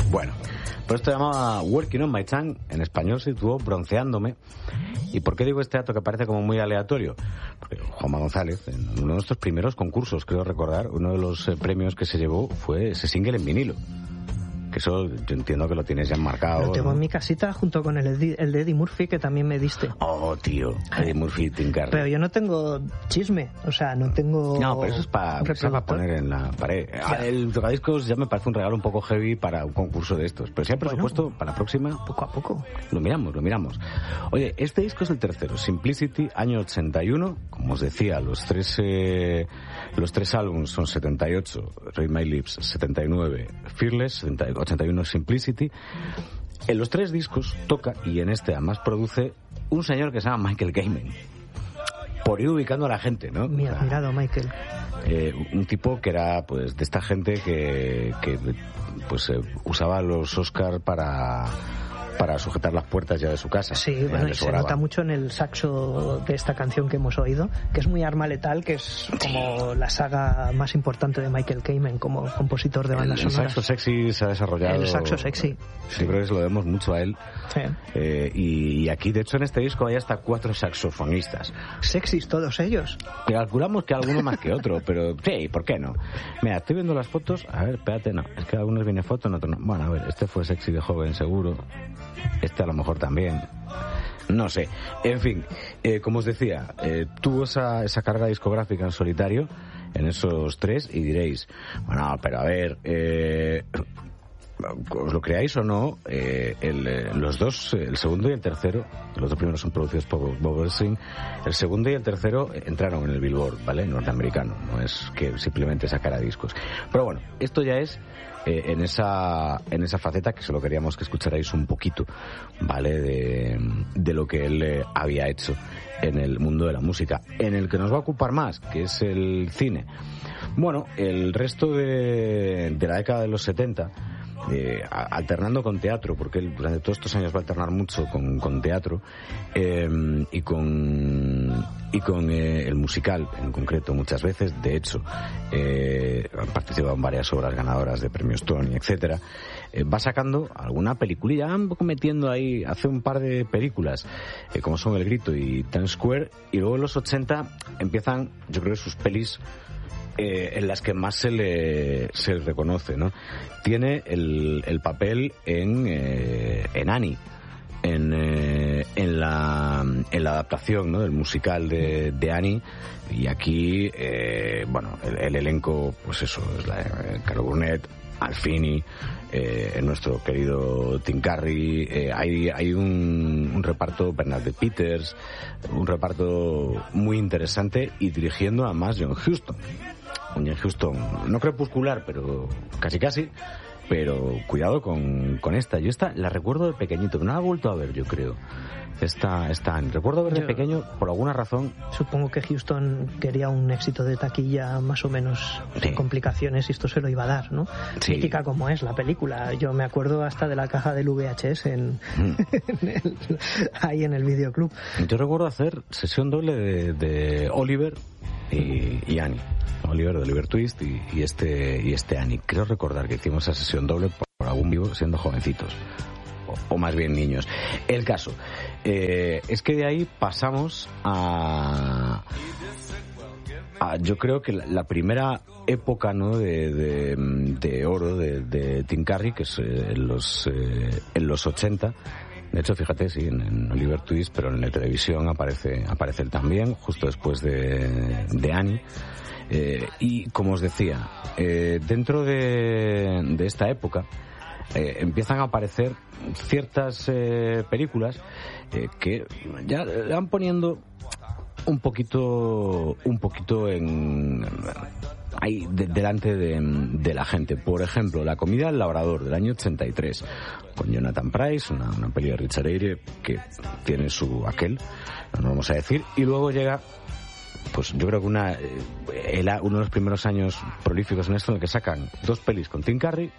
Bueno, pues esto se llamaba Working on My Tongue, en español se tituló Bronceándome. ¿Y por qué digo este dato que parece como muy aleatorio? Porque Juanma González, en uno de nuestros primeros concursos, creo recordar, uno de los premios que se llevó fue ese single en vinilo. Que eso yo entiendo que lo tienes ya enmarcado. Lo tengo, ¿no?, en mi casita junto con el de Eddie Murphy, que también me diste. Oh, tío, Eddie Murphy, Tim Curry. Pero yo no tengo chisme, o sea, no tengo... No, pero eso es para poner en la pared. El tocadiscos ya me parece un regalo un poco heavy para un concurso de estos. Pero si hay presupuesto, para la próxima... Poco a poco. Lo miramos. Oye, este disco es el tercero. Simplicity, año 81. Como os decía, los tres álbumes son 78, Read My Lips, 79, Fearless, 81, Simplicity. En los tres discos toca, y en este además produce, un señor que se llama Michael Kamen. Por ir ubicando a la gente, ¿no? Mi admirado Michael. Un tipo que era, pues, de esta gente que usaba los Oscar para sujetar las puertas ya de su casa. Sí, bueno, y se nota mucho en el saxo de esta canción que hemos oído, que es muy Arma Letal, que es como la saga más importante de Michael Kamen como compositor de bandas sonoras. El saxo sexy se ha desarrollado... El saxo sexy. Sí, creo que se lo debemos mucho a él. Sí. Y aquí, de hecho, en este disco hay hasta 4 saxofonistas. Sexys todos ellos. Calculamos que alguno más que otro, pero sí, ¿por qué no? Mira, estoy viendo las fotos. A ver, espérate, no. Es que algunos viene foto, en otros no. Bueno, a ver, este fue sexy de joven, seguro. Este a lo mejor también. No sé. En fin, como os decía, tuvo esa carga discográfica en solitario en esos 3 y diréis, bueno, pero a ver, os lo creáis o no, los dos, el segundo y el tercero, los dos primeros son producidos por Bob Ezrin, el segundo y el tercero entraron en el Billboard, ¿vale?, norteamericano, no es que simplemente sacara discos. Pero bueno, esto ya es en esa faceta que solo queríamos que escucharais un poquito, ¿vale?, de lo que él había hecho en el mundo de la música, en el que nos va a ocupar más, que es el cine. Bueno, el resto de la década de los 70, alternando con teatro, porque él durante todos estos años va a alternar mucho con teatro y con el musical en concreto muchas veces. De hecho, han participado en varias obras ganadoras de premios Tony, etcétera. Va sacando alguna peliculilla, un poco metiendo ahí, hace un par de películas como son El Grito y Times Square, y luego en los 80 empiezan, yo creo, sus pelis en las que más se le reconoce, ¿no? Tiene el papel en Annie, en la adaptación, ¿no?, del musical de Annie. Y aquí, bueno, el elenco, pues eso, es Carol Burnett, Al Finney, nuestro querido Tim Curry, hay un reparto, Bernadette Peters, un reparto muy interesante, y dirigiendo a más John Huston, no crepuscular, pero casi, pero cuidado con esta. Yo esta la recuerdo de pequeñito, no la he vuelto a ver, yo creo. Recuerdo ver de pequeño, por alguna razón. Supongo que Houston quería un éxito de taquilla más o menos sin complicaciones, y esto se lo iba a dar, ¿no? Sí. Mítica como es la película. Yo me acuerdo hasta de la caja del VHS ahí en el videoclub. Yo recuerdo hacer sesión doble de Oliver y Annie. Oliver de Oliver Twist y este Annie. Creo recordar que hicimos esa sesión doble por algún vivo siendo jovencitos. O más bien niños. El caso es que de ahí pasamos a yo creo que la primera época, ¿no?, de oro de Tim Curry, que es en los 80. De hecho, fíjate, sí, en Oliver Twist, pero en la televisión aparece él también, justo después de Annie. Y como os decía, dentro de esta época empiezan a aparecer ciertas películas que ya le van poniendo un poquito ahí delante de la gente. Por ejemplo, La comida del labrador, del año 83, con Jonathan Pryce, una peli de Richard Eyre que tiene su aquel, no vamos a decir. Y luego llega, pues yo creo que uno de los primeros años prolíficos en esto, en el que sacan 2 pelis con Tim Curry,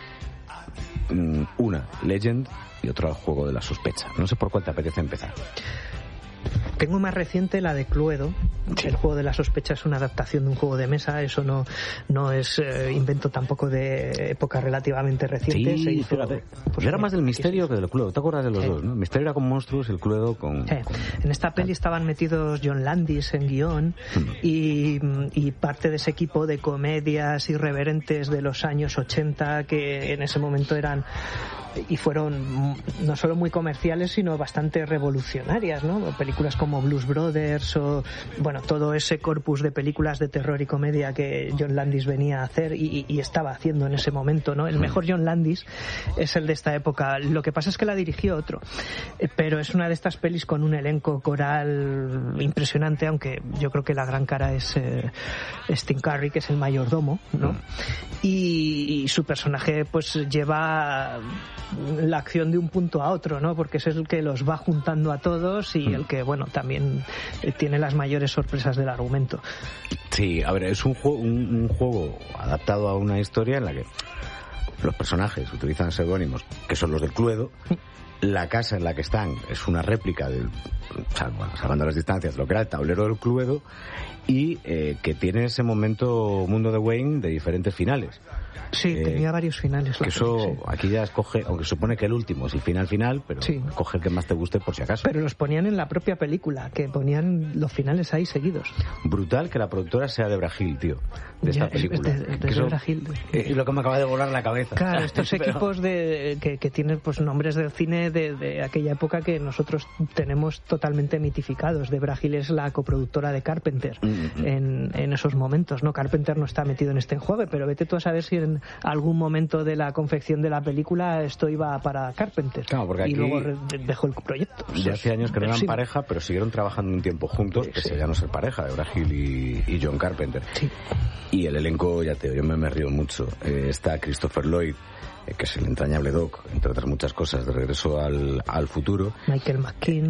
una Legend y otra El juego de la sospecha. No sé por cuál te apetece empezar. Tengo más reciente la de Cluedo, el juego de la sospecha es una adaptación de un juego de mesa, eso no es invento tampoco de época relativamente reciente. Sí, se hizo, pues era más del misterio que del Cluedo. ¿Te acuerdas de los dos, no? El misterio era con monstruos y el Cluedo con... En esta peli estaban metidos John Landis en guión y parte de ese equipo de comedias irreverentes de los años 80 que en ese momento eran y fueron no solo muy comerciales sino bastante revolucionarias, ¿no? Películas como Blues Brothers o bueno, todo ese corpus de películas de terror y comedia que John Landis venía a hacer y estaba haciendo en ese momento, ¿no? El mejor John Landis es el de esta época. Lo que pasa es que la dirigió otro, pero es una de estas pelis con un elenco coral impresionante, aunque yo creo que la gran cara es Tim Curry, que es el mayordomo, ¿no? Y su personaje pues lleva la acción de un punto a otro, ¿no? Porque es el que los va juntando a todos y el que, bueno, también tiene las mayores sorpresas del argumento. Sí, a ver, es un juego adaptado a una historia en la que los personajes utilizan seudónimos que son los del Cluedo. La casa en la que están es una réplica del, o sea, bueno, salvando las distancias, lo que era el tablero del Cluedo, y que tiene ese momento Mundo de Wayne de diferentes finales. Sí, tenía varios finales. Que eso, sí. Aquí ya escoge, aunque supone que el último es el final, pero sí, escoge el que más te guste por si acaso. Pero los ponían en la propia película, que ponían los finales ahí seguidos. Brutal que la productora sea Debra Hill, tío, de esta película. De Debra Hill. Es lo que me acaba de volar la cabeza. Claro, estos equipos que tienen pues nombres del cine de aquella época que nosotros tenemos totalmente mitificados. Debra Hill es la coproductora de Carpenter en esos momentos, ¿no? Carpenter no está metido en este enjuague, pero vete tú a saber si en algún momento de la confección de la película esto iba para Carpenter. Claro, porque aquí y luego dejó el proyecto. Ya hace años que no eran pareja, pero siguieron trabajando un tiempo juntos, que ya no ser pareja, Debra Hill y John Carpenter. Sí. Y el elenco, ya te digo, yo me río mucho. Está Christopher Lloyd, que es el entrañable Doc, entre otras muchas cosas, de Regreso al Futuro. Michael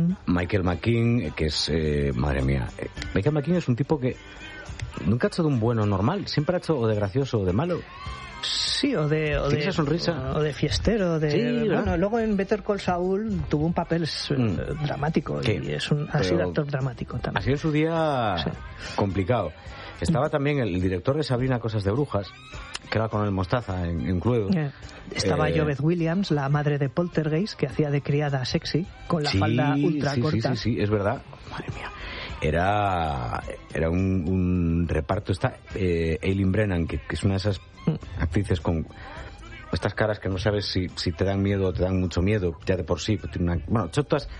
McKean, que es, madre mía, Michael McKean es un tipo que nunca ha hecho de un bueno normal, siempre ha hecho o de gracioso o de malo. Sí, o de esa sonrisa, o de fiestero, sí, bueno, luego en Better Call Saul tuvo un papel dramático y ha sido actor dramático también. Ha sido en su día complicado. Estaba también el director de Sabrina, Cosas de Brujas, que era con el Mostaza en Cluedo. Estaba Joveth Williams, la madre de Poltergeist, que hacía de criada sexy, con la falda ultra corta. Sí, es verdad. Madre mía. Era un reparto. Está Aileen Brennan, que es una de esas actrices con estas caras que no sabes si te dan miedo o te dan mucho miedo, ya de por sí. Bueno, son todas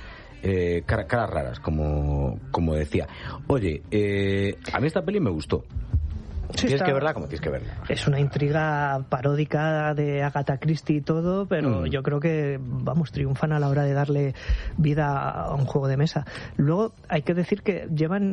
caras raras, como decía. Oye, a mí esta peli me gustó. Sí, tienes que verla como tienes que verla. Es una intriga paródica de Agatha Christie y todo, pero yo creo que, triunfan a la hora de darle vida a un juego de mesa. Luego hay que decir que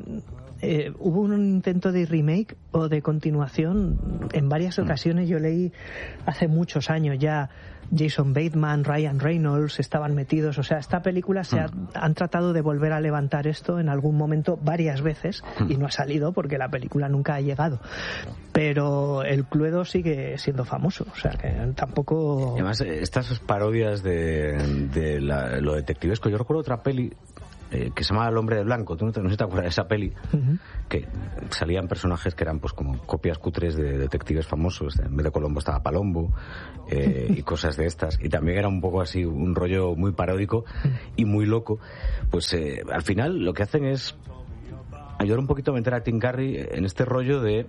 hubo un intento de remake o de continuación en varias ocasiones. Yo leí hace muchos años ya, Jason Bateman, Ryan Reynolds estaban metidos. O sea, esta película han tratado de volver a levantar esto en algún momento varias veces y no ha salido porque la película nunca ha llegado. Pero el Cluedo sigue siendo famoso, o sea que tampoco... Además, estas parodias de lo detectivesco, yo recuerdo otra peli que se llama El hombre de blanco. Tú no sé si te acuerdas de esa peli, que salían personajes que eran pues como copias cutres de detectives famosos. En vez de Colombo estaba Palombo y cosas de estas, y también era un poco así un rollo muy paródico y muy loco. Pues al final lo que hacen es ayudar un poquito a meter a Tim Curry en este rollo de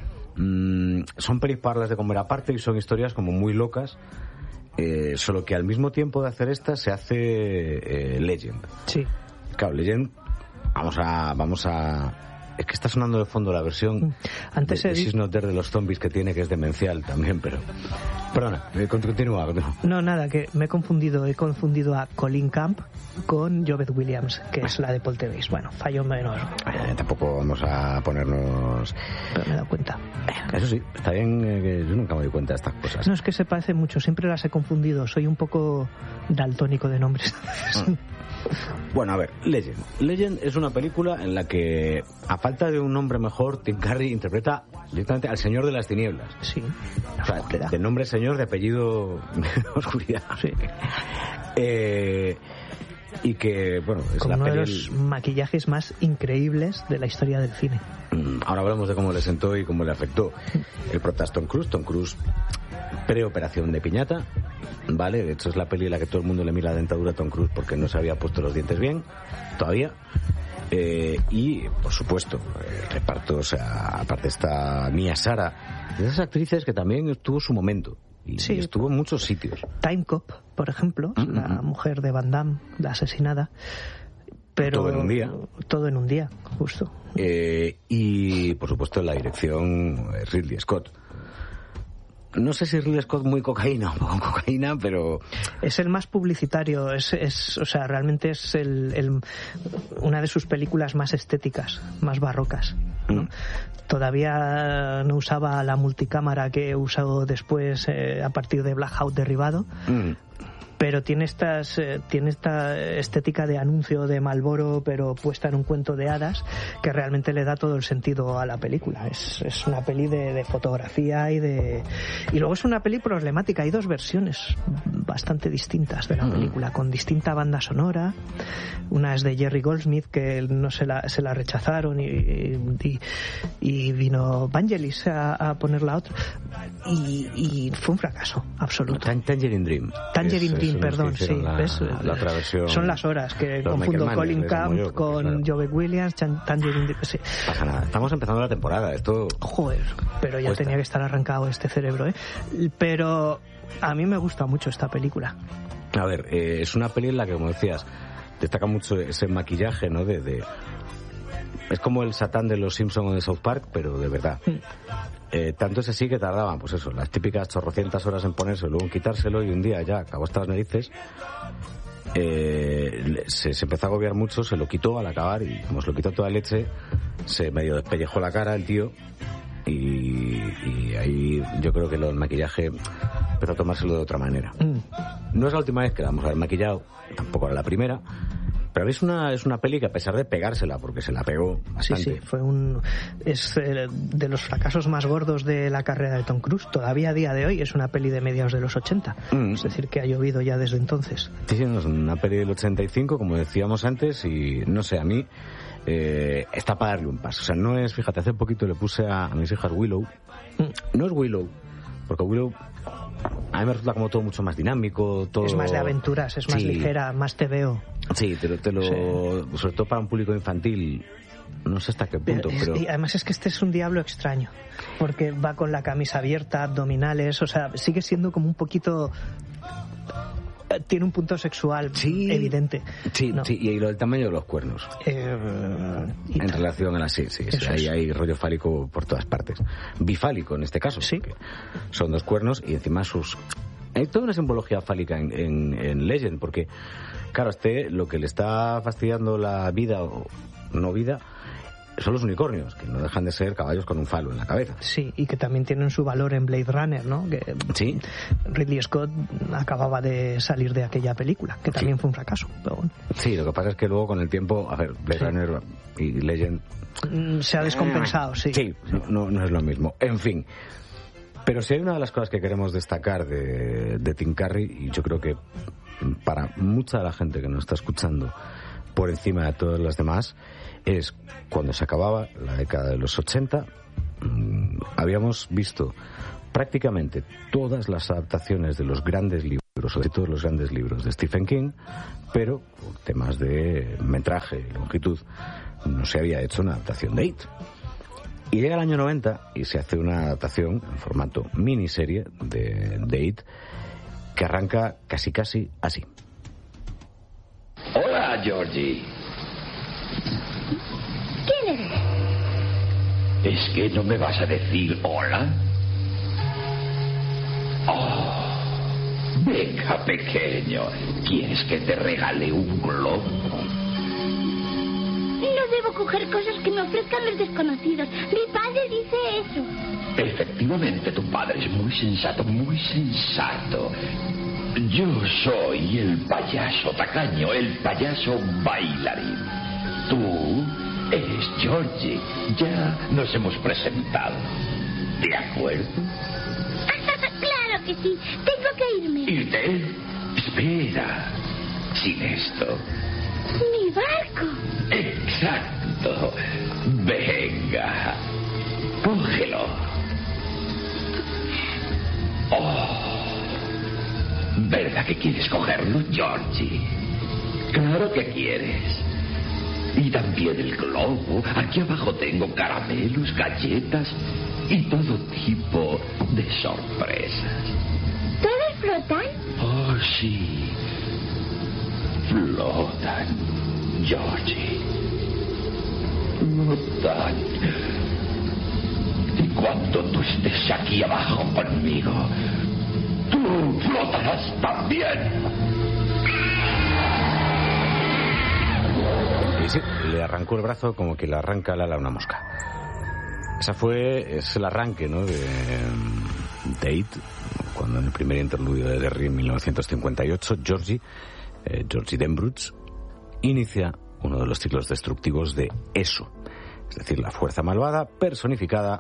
son pelis de comer aparte y son historias como muy locas. Solo que al mismo tiempo de hacer estas se hace Legend. Sí. Claro, Legend, vamos a... Es que está sonando de fondo la versión de She's Not There de los zombies que tiene, que es demencial también, pero... Perdona, continúa. No, nada, que me he confundido a Colin Camp con Joveth Williams, que es la de Poltergeist. Bueno, fallo menos. Tampoco vamos a ponernos... Pero me he dado cuenta. Eso sí, está bien, que yo nunca me doy cuenta de estas cosas. No, es que se parece mucho, siempre las he confundido. Soy un poco daltónico de nombres. Bueno, a ver, Legend es una película en la que, a falta de un nombre mejor, Tim Curry interpreta directamente al Señor de las Tinieblas. Sí. O sea, de nombre señor, de apellido oscuridad. Sí. Y que, bueno, es uno de los maquillajes más increíbles de la historia del cine. Ahora hablamos de cómo le sentó y cómo le afectó. El prota Tom Cruise, preoperación de piñata, ¿vale? De hecho es la peli en la que todo el mundo le mira la dentadura a Tom Cruise porque no se había puesto los dientes bien, todavía. Y, por supuesto, el reparto, o sea, aparte está Mia Sara, de esas actrices que también tuvo su momento. Y sí, estuvo en muchos sitios. Time Cop, por ejemplo, la mujer de Van Damme, la asesinada. Pero todo en un día. Todo en un día, justo. Y, por supuesto, en la dirección Ridley Scott. No sé si Ridley Scott muy cocaína o poco cocaína, pero... Es el más publicitario, o sea, realmente es una de sus películas más estéticas, más barrocas, ¿no? Todavía no usaba la multicámara que usó después a partir de Blackout derribado. Pero tiene esta estética de anuncio de Marlboro, pero puesta en un cuento de hadas, que realmente le da todo el sentido a la película. Es una peli de fotografía y luego es una peli problemática. Hay dos versiones bastante distintas de la película, con distinta banda sonora. Una es de Jerry Goldsmith, que no se la rechazaron, y vino Vangelis a poner la otra. Y fue un fracaso absoluto. Tangerine Dream. Perdón, sí. La otra versión, son las horas que confundo Colin Camp con Joe Williams, Tangerine. Sí. Pasa nada, estamos empezando la temporada. Esto. Joder, pero ya tenía que estar arrancado este cerebro, ¿eh? Pero a mí me gusta mucho esta película. A ver, es una peli en la que, como decías, destaca mucho ese maquillaje, ¿no? Es como el Satán de los Simpsons o de South Park, pero de verdad. Tanto es así que tardaban, pues eso, las típicas 800 horas en ponérselo, luego en quitárselo, y un día ya acabó hasta las narices. Se empezó a agobiar mucho, se lo quitó al acabar, y como se lo quitó toda leche, se medio despellejó la cara el tío, y ahí yo creo que el maquillaje empezó a tomárselo de otra manera. No es la última vez que la vamos a ver maquillado, tampoco era la primera. Pero es una peli que, a pesar de pegársela, porque se la pegó bastante. Sí, es de los fracasos más gordos de la carrera de Tom Cruise. Todavía a día de hoy es una peli de mediados de los 80. Es decir, que ha llovido ya desde entonces. Sí, es una peli del 85, como decíamos antes, y no sé, a mí está para darle un paso. O sea, no es, fíjate, hace poquito le puse a mis hijas Willow. No es Willow, porque Willow a mí me resulta como todo mucho más dinámico, todo... Es más de aventuras, es más ligera, más TVO. Sí, sobre todo para un público infantil, no sé hasta qué punto, pero... Y además es que este es un diablo extraño, porque va con la camisa abierta, abdominales, o sea, sigue siendo como un poquito... Tiene un punto sexual evidente. Sí, ¿no? Sí, y lo del tamaño de los cuernos. En relación a la... Sí, hay rollo fálico por todas partes. Bifálico en este caso. Sí. Son dos cuernos y encima hay toda una simbología fálica en Legend, porque, claro, lo que le está fastidiando la vida o no vida son los unicornios, que no dejan de ser caballos con un falo en la cabeza. Sí, y que también tienen su valor en Blade Runner, ¿no? Que sí. Ridley Scott acababa de salir de aquella película, que también fue un fracaso. Pero bueno. Sí, lo que pasa es que luego con el tiempo, a ver, Blade Runner y Legend... Se ha descompensado, sí. Sí, no es lo mismo. En fin. Pero si hay una de las cosas que queremos destacar de Tim Curry, y yo creo que para mucha de la gente que nos está escuchando, por encima de todas las demás, es cuando se acababa la década de los 80, habíamos visto prácticamente todas las adaptaciones de los grandes libros, sobre todo los grandes libros de Stephen King, pero por temas de metraje y longitud no se había hecho una adaptación de It. Y llega el año 90 y se hace una adaptación en formato miniserie de It, que arranca casi así. Hola, Georgie. ¿Quién eres? ¿Es que no me vas a decir hola? Oh, venga, pequeño. ¿Quieres que te regale un globo? No debo coger cosas que me ofrezcan los desconocidos. Mi padre dice eso. Efectivamente, tu padre es muy sensato, muy sensato. Yo soy el payaso tacaño, el payaso bailarín. Tú eres Georgie. Ya nos hemos presentado. ¿De acuerdo? Claro que sí. Tengo que irme. ¿Irte? Espera. sin esto. Mi barco. Exacto. Venga, cógelo. Oh, ¿verdad que quieres cogerlo, Georgie? Claro que quieres. Y también el globo. Aquí abajo tengo caramelos, galletas y todo tipo de sorpresas. ¿Todos flotan? Oh, sí. Flotan, Georgie. Flotan. Y cuando tú estés aquí abajo conmigo, tú flotarás también. Y sí, le arrancó el brazo como que le arranca el ala a una mosca. Es el arranque, ¿no?, de It, cuando en el primer interludio de Derry en 1958, Georgie Denbrough inicia uno de los ciclos destructivos de ESO, es decir, la fuerza malvada personificada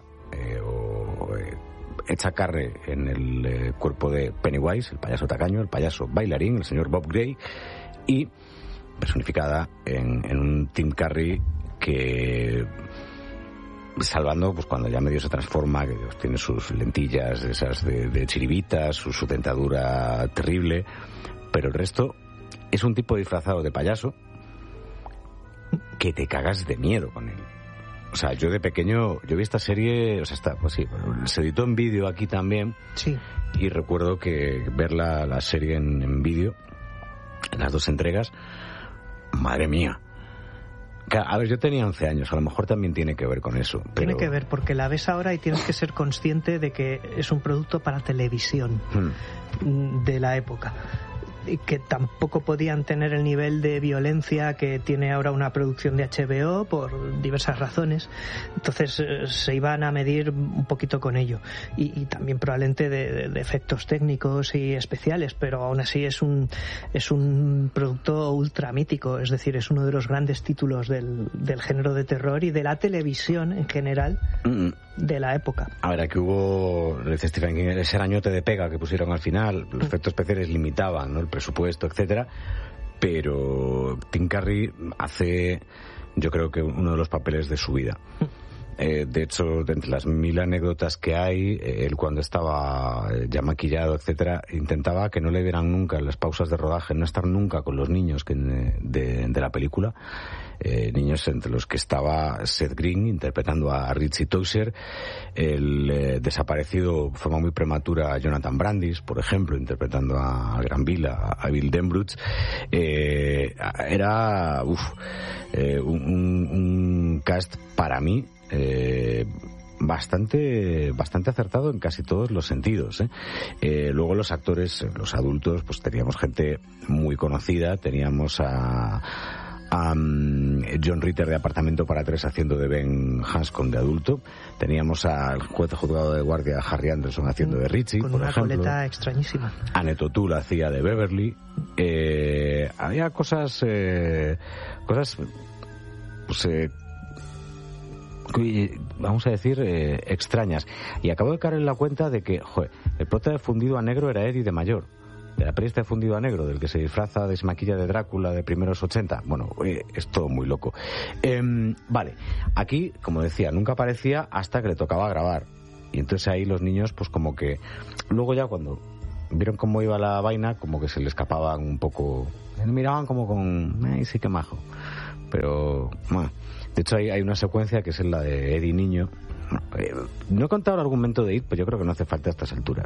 hecha carne en el cuerpo de Pennywise, el payaso tacaño, el payaso bailarín, el señor Bob Gray, y personificada en un Tim Curry que, salvando pues cuando ya medio se transforma, que tiene sus lentillas esas de chiribitas, su dentadura terrible, pero el resto es un tipo disfrazado de payaso que te cagas de miedo con él. O sea, yo de pequeño, yo vi esta serie, o sea, pues sí, se editó en vídeo aquí también. Sí. Y recuerdo que ver la serie en vídeo, en las dos entregas, madre mía. A ver, yo tenía 11 años, a lo mejor también tiene que ver con eso. Pero... Tiene que ver, porque la ves ahora y tienes que ser consciente de que es un producto para televisión de la época. Y que tampoco podían tener el nivel de violencia que tiene ahora una producción de HBO por diversas razones. Entonces se iban a medir un poquito con ello, y también probablemente de efectos técnicos y especiales, pero aún así es un producto ultra mítico, es decir, es uno de los grandes títulos del género de terror y de la televisión en general de la época. A ver, aquí hubo, dice Stephen King, ese arañote de pega que pusieron al final, los efectos especiales limitaban, ¿no?, el presupuesto, etcétera, pero Tim Curry hace, yo creo que uno de los papeles de su vida. De hecho, de entre las 1000 anécdotas que hay, él cuando estaba ya maquillado, etcétera, intentaba que no le dieran nunca las pausas de rodaje, no estar nunca con los niños de la película. Niños entre los que estaba Seth Green interpretando a Richie Tozier, el desaparecido de forma muy prematura Jonathan Brandis, por ejemplo, interpretando a Granville, a Bill Denbrough. Era un cast para mí bastante acertado en casi todos los sentidos, luego los actores, los adultos, pues teníamos gente muy conocida. Teníamos a John Ritter de Apartamento para Tres haciendo de Ben Hanscom de adulto. Teníamos al juez juzgado de guardia Harry Anderson haciendo de Richie, con por una ejemplo. coleta extrañísima. Annette O'Toole hacía de Beverly. Había cosas pues vamos a decir extrañas, y acabo de caer en la cuenta de que el prota de Fundido a Negro era Eddie de mayor, de la periodista de Fundido a Negro, del que se disfraza de maquilla de Drácula de primeros 80. Bueno, es todo muy loco. Vale, aquí, como decía, nunca aparecía hasta que le tocaba grabar, y entonces ahí los niños pues como que luego ya cuando vieron cómo iba la vaina, como que se le escapaban un poco, miraban como con sí que majo, pero bueno. De hecho hay una secuencia que es la de Eddie niño. No he contado el argumento de It, pero yo creo que no hace falta a estas alturas.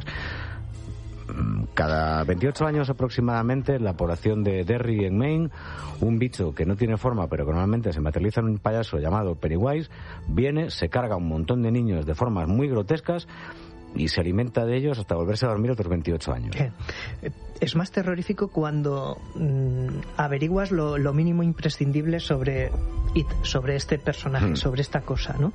Cada 28 años aproximadamente, en la población de Derry, en Maine, un bicho que no tiene forma, pero que normalmente se materializa en un payaso llamado Pennywise, viene, se carga un montón de niños de formas muy grotescas y se alimenta de ellos hasta volverse a dormir otros 28 años. Es más terrorífico cuando averiguas lo mínimo imprescindible sobre It, sobre este personaje, sobre esta cosa, ¿no?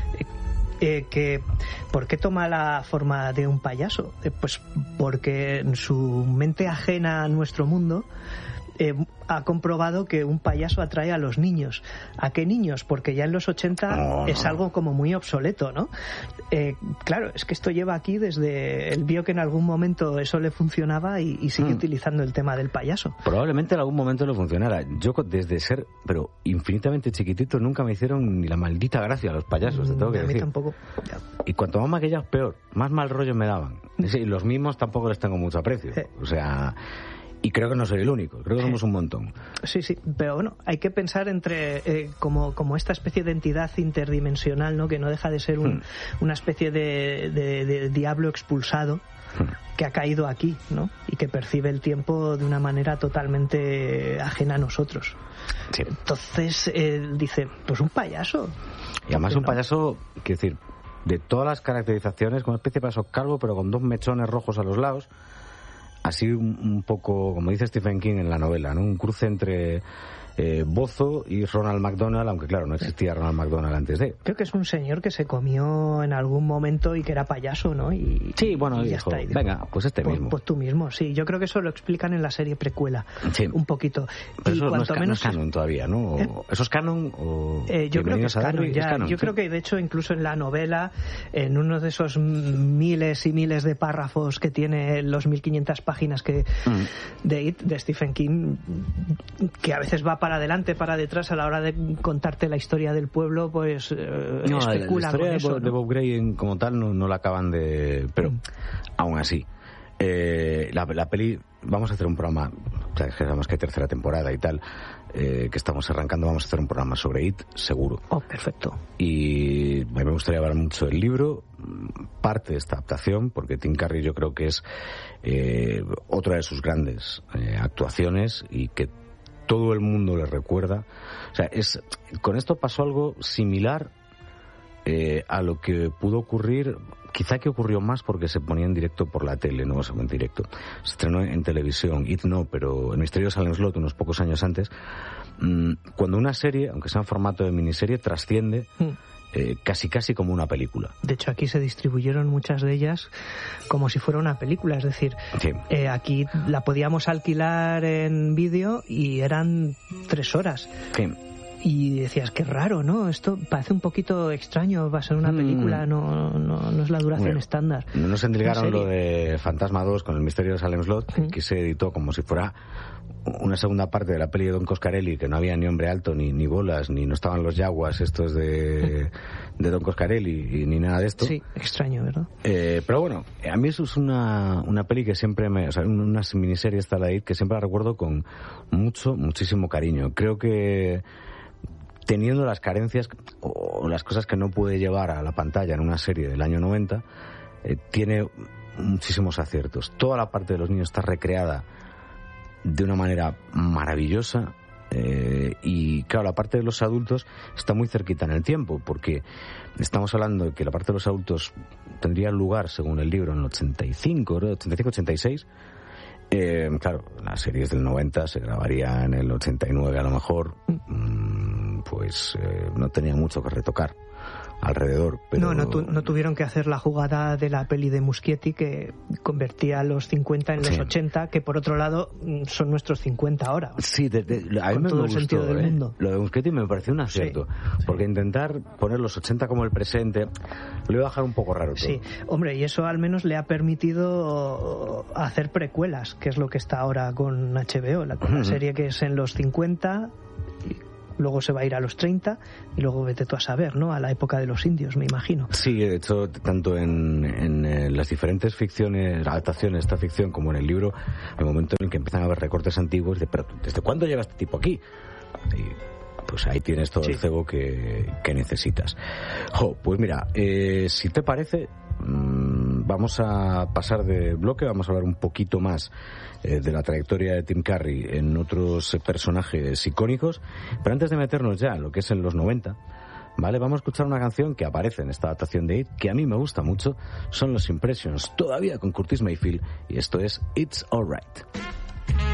¿Por qué toma la forma de un payaso? Pues porque en su mente ajena a nuestro mundo ha comprobado que un payaso atrae a los niños. ¿A qué niños? Porque ya en los 80 es algo como muy obsoleto, ¿no? Claro, es que esto lleva aquí desde... Él vio que en algún momento eso le funcionaba y sigue utilizando el tema del payaso. Probablemente en algún momento le funcionara. Yo desde ser, pero infinitamente chiquitito, nunca me hicieron ni la maldita gracia a los payasos, te tengo que decir. A mí tampoco. Ya. Y cuanto más maquillados, peor. Más mal rollo me daban. Y los mismos tampoco les tengo mucho aprecio. O sea... Y creo que no soy el único, creo que somos un montón. Sí, pero bueno, hay que pensar entre como esta especie de entidad interdimensional, ¿no? Que no deja de ser una especie de diablo expulsado que ha caído aquí, ¿no? Y que percibe el tiempo de una manera totalmente ajena a nosotros. Sí. Entonces dice, pues un payaso. Y además un payaso, quiero decir, de todas las caracterizaciones, como una especie de payaso calvo, pero con 2 mechones rojos a los lados. Así un poco, como dice Stephen King en la novela, ¿no? Un cruce entre Bozo y Ronald McDonald, aunque claro, no existía Ronald McDonald antes de. Creo que es un señor que se comió en algún momento y que era payaso, ¿no? Sí, bueno, y dijo, venga, pues mismo. Pues tú mismo, sí. Yo creo que eso lo explican en la serie precuela, un poquito. Pero eso no es canon todavía, ¿no? ¿Eso es canon? Yo creo que es canon, ya. Yo creo que, de hecho, incluso en la novela, en uno de esos miles y miles de párrafos que tiene los 1500 páginas de Stephen King, que a veces va para adelante, para detrás a la hora de contarte la historia del pueblo, pues especula la historia con eso, de Bob Gray como tal no la acaban de... Pero aún así, la peli, vamos a hacer un programa, sabemos que hay tercera temporada y tal, que estamos arrancando, vamos a hacer un programa sobre It, seguro. Oh, perfecto. Y a mí me gustaría hablar mucho del libro, parte de esta adaptación, porque Tim Curry yo creo que es otra de sus grandes actuaciones y que todo el mundo le recuerda. O sea, con esto pasó algo similar a lo que pudo ocurrir, quizá que ocurrió más porque se ponía en directo por la tele, no en directo. Se estrenó en televisión, It no, pero El misterio de Salem Slot unos pocos años antes, cuando una serie, aunque sea en formato de miniserie, trasciende casi como una película. De hecho, aquí se distribuyeron muchas de ellas como si fuera una película, es decir, aquí la podíamos alquilar en vídeo y eran 3 horas. Sí. Y decías, qué raro, ¿no? Esto parece un poquito extraño, va a ser una película, no es la duración estándar. No nos endilgaron lo de Fantasma 2 con El misterio de Salem Slot, que se editó como si fuera una segunda parte de la peli de Don Coscarelli, que no había ni hombre alto, ni bolas, ni no estaban los yaguas estos de Don Coscarelli, ni nada de esto. Sí, extraño, ¿verdad? Pero bueno, a mí eso es una peli que siempre o sea, una miniserie esta la It, que siempre la recuerdo con muchísimo cariño. Creo que teniendo las carencias o las cosas que no puede llevar a la pantalla en una serie del año 90, tiene muchísimos aciertos. Toda la parte de los niños está recreada de una manera maravillosa, y claro, la parte de los adultos está muy cerquita en el tiempo, porque estamos hablando de que la parte de los adultos tendría lugar, según el libro, en el 85-86. Claro, las series del 90 se grabaría en el 89 a lo mejor, pues no tenía mucho que retocar alrededor. Pero... No tuvieron que hacer la jugada de la peli de Muschietti, que convertía los 50 en los 80, que por otro lado son nuestros 50 ahora. Sí, a mí me todo gustó, el sentido del mundo. Lo de Muschietti me pareció un acierto, porque intentar poner los 80 como el presente lo iba a dejar un poco raro todo. Sí, hombre, y eso al menos le ha permitido hacer precuelas, que es lo que está ahora con HBO, la serie que es en los 50... luego se va a ir a los 30 y luego vete tú a saber, ¿no? A la época de los indios, me imagino. Sí, de hecho, tanto en las diferentes ficciones, adaptaciones de esta ficción, como en el libro, hay un momento en el que empiezan a haber recortes antiguos de, pero ¿desde cuándo llega este tipo aquí? Y pues ahí tienes todo el cebo que necesitas. Pues mira, si te parece, vamos a pasar de bloque, vamos a hablar un poquito más de la trayectoria de Tim Curry en otros personajes icónicos, pero antes de meternos ya en lo que es en los 90, ¿vale? Vamos a escuchar una canción que aparece en esta adaptación de It, que a mí me gusta mucho, son los Impressions, todavía con Curtis Mayfield, y esto es It's Alright.